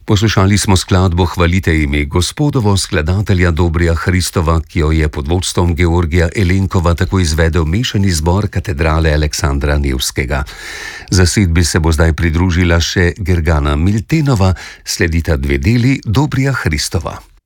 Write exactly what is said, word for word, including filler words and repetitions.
Poslušali smo skladbo Hvalite ime Gospodovo skladatelja Dobrija Hristova, ki jo je pod vodstvom Georgija Elenkova tako izvedel mešani zbor katedrale Aleksandra Nevskega. Zasedbi se bo zdaj pridružila še Gergana Miltenova, sledita dve deli Dobrija Hristova.